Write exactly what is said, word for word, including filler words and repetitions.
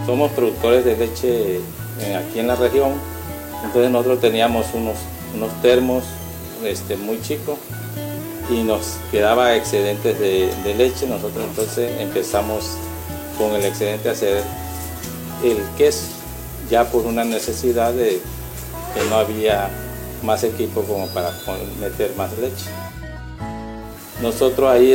somos productores de leche aquí en la región, entonces nosotros teníamos unos, unos termos este, muy chicos y nos quedaba excedentes de, de leche. Nosotros entonces empezamos con el excedente a hacer el queso, ya por una necesidad de que no había más equipo como para meter más leche. Nosotros ahí